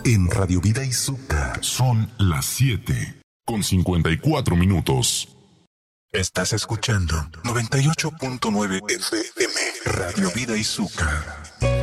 en Radio Vida Izuka. Son las 7:54. Estás escuchando 98.9 FM, Radio Vida Izuka.